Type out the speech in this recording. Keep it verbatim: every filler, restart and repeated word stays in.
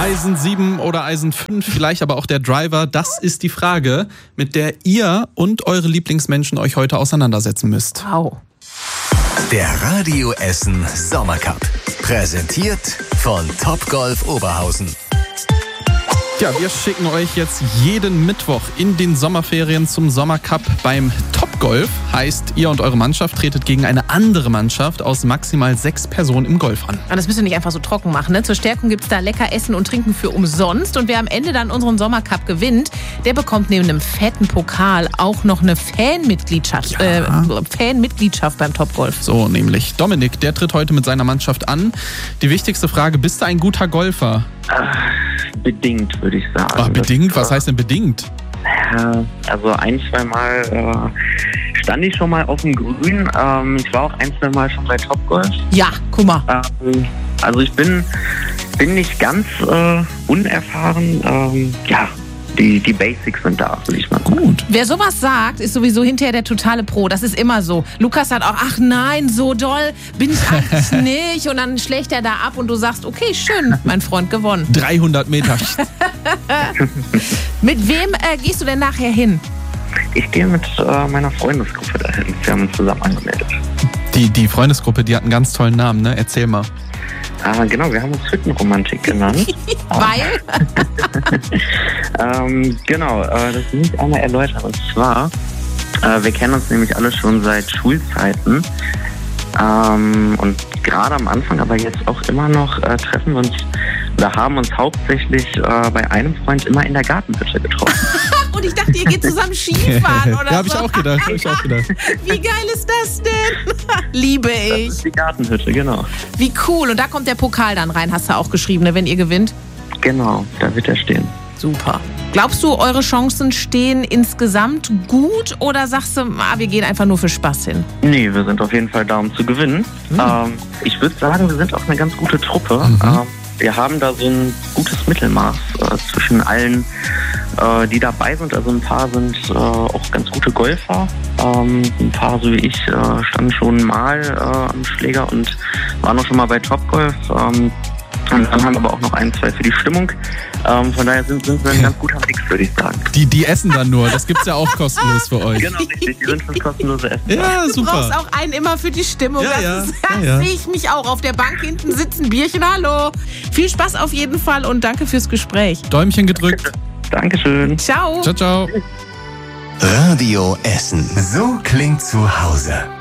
Eisen sieben oder Eisen fünf, vielleicht aber auch der Driver, das ist die Frage, mit der ihr und eure Lieblingsmenschen euch heute auseinandersetzen müsst. Wow. Der Radio Essen Sommercup. Präsentiert von Topgolf Oberhausen. Ja, wir schicken euch jetzt jeden Mittwoch in den Sommerferien zum Sommercup beim Topgolf. Heißt, ihr und eure Mannschaft tretet gegen eine andere Mannschaft aus maximal sechs Personen im Golf an. Und das müsst ihr nicht einfach so trocken machen, ne? Zur Stärkung gibt's da lecker Essen und Trinken für umsonst. Und wer am Ende dann unseren Sommercup gewinnt, der bekommt neben einem fetten Pokal auch noch eine Fanmitgliedschaft, Ja. äh, Fanmitgliedschaft beim Topgolf. So, nämlich Dominik, der tritt heute mit seiner Mannschaft an. Die wichtigste Frage, bist du ein guter Golfer? Ach, bedingt, würde ich sagen. Ach, bedingt? Das, Was heißt denn bedingt? Ja, also ein, zwei Mal äh, stand ich schon mal auf dem Grün. Ähm, ich war auch ein, zwei Mal schon bei Topgolf. Ja, guck mal. Ähm, also ich bin, bin nicht ganz äh, unerfahren. Ähm, ja, die, die Basics sind da, würde ich mal sagen. Gut. Wer sowas sagt, ist sowieso hinterher der totale Pro. Das ist immer so. Lukas sagt auch, ach nein, so doll bin ich eigentlich nicht. Und dann schlägt er da ab und du sagst, okay, schön, mein Freund, gewonnen. dreihundert Meter. Mit wem äh, gehst du denn nachher hin? Ich gehe mit äh, meiner Freundesgruppe dahin. Wir haben uns zusammen angemeldet. Die, die Freundesgruppe, die hat einen ganz tollen Namen, ne? Erzähl mal. Äh, genau, wir haben uns Hüttenromantik genannt. Weil? ähm, genau, äh, das will ich einmal erläutern. Und zwar, äh, wir kennen uns nämlich alle schon seit Schulzeiten. Ähm, und gerade am Anfang, aber jetzt auch immer noch, äh, treffen wir uns oder haben uns hauptsächlich äh, bei einem Freund immer in der Gartenhütte getroffen. Und ich dachte, ihr geht zusammen Skifahren oder Ja, hab so. ich auch gedacht, hab ich auch gedacht. Wie geil ist das denn? Liebe Das ich. ist die Gartenhütte, genau. Wie cool. Und da kommt der Pokal dann rein, hast du auch geschrieben, ne, wenn ihr gewinnt. Genau, da wird er stehen. Super. Glaubst du, eure Chancen stehen insgesamt gut oder sagst du, ah, wir gehen einfach nur für Spaß hin? Nee, wir sind auf jeden Fall da, um zu gewinnen. Mhm. Ähm, ich würde sagen, wir sind auch eine ganz gute Truppe. Mhm. Ähm, wir haben da so ein gutes Mittelmaß äh, zwischen allen, äh, die dabei sind. Also ein paar sind äh, auch ganz gute Golfer. Ähm, ein paar, so wie ich, äh, standen schon mal äh, am Schläger und waren auch schon mal bei Topgolf. Ähm, und dann haben wir aber auch noch ein, zwei für die Stimmung. Ähm, von daher sind, sind wir ein ganz guter Mix, würde ich sagen. Die, die essen dann nur, das gibt's ja auch kostenlos für euch. Genau, richtig. Die sind für kostenlose Essen. Ja, Du super. brauchst auch einen immer für die Stimmung. Ja, das ja, ist, ja, das ja. sehe ich mich auch. Auf der Bank hinten sitzen, Bierchen, hallo. Viel Spaß auf jeden Fall und danke fürs Gespräch. Däumchen gedrückt. Dankeschön. Ciao. Ciao, ciao. Radio Essen. So klingt zu Hause.